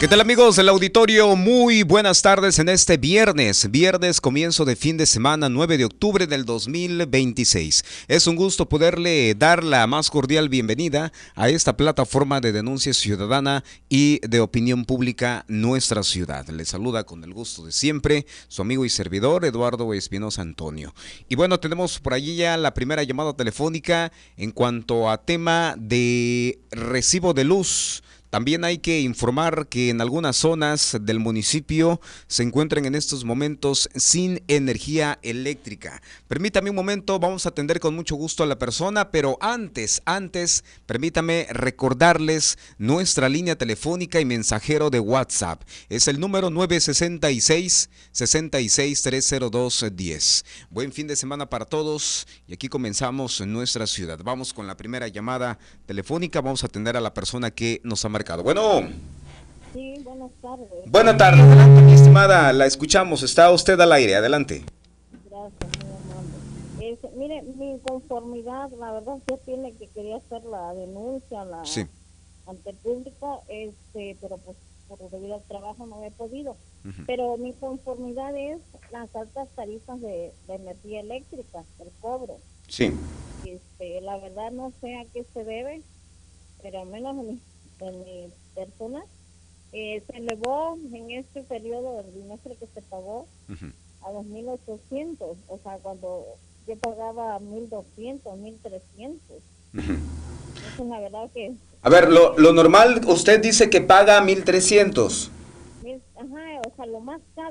¿Qué tal, amigos del auditorio? Muy buenas tardes en este viernes, comienzo de fin de semana, 9 de octubre del 2026. Es un gusto poderle dar la más cordial bienvenida a esta plataforma de denuncia ciudadana y de opinión pública Nuestra Ciudad. Le saluda con el gusto de siempre su amigo y servidor Eduardo Espinosa Antonio. Y bueno, tenemos por allí ya la primera llamada telefónica en cuanto a tema de recibo de luz. También hay que informar que en algunas zonas del municipio se encuentran en estos momentos sin energía eléctrica. Permítame un momento, vamos a atender con mucho gusto a la persona, pero antes, permítame recordarles nuestra línea telefónica y mensajero de WhatsApp. Es el número 966-66-302-10. Buen fin de semana para todos y aquí comenzamos en nuestra ciudad. Vamos con la primera llamada telefónica, vamos a atender a la persona que nos ha marcado. Bueno. Sí, buenas tardes. Buenas tardes, adelante, mi estimada, la escuchamos, está usted al aire, adelante. Gracias, muy amable. Mire, mi inconformidad, la verdad, yo quería hacer la denuncia Sí. ante el público, pero pues por debido al trabajo no he podido. Uh-huh. Pero mi conformidad es las altas tarifas de energía eléctrica, el cobro. Sí. La verdad no sé a qué se debe, pero al menos en mi persona se elevó en este periodo del bimestre que se pagó Uh-huh. a 2.800, o sea, cuando yo pagaba 1.200, 1.300. Uh-huh. Es una verdad que... A ver, lo normal, usted dice que paga 1,300. Ajá, o sea, lo más caro.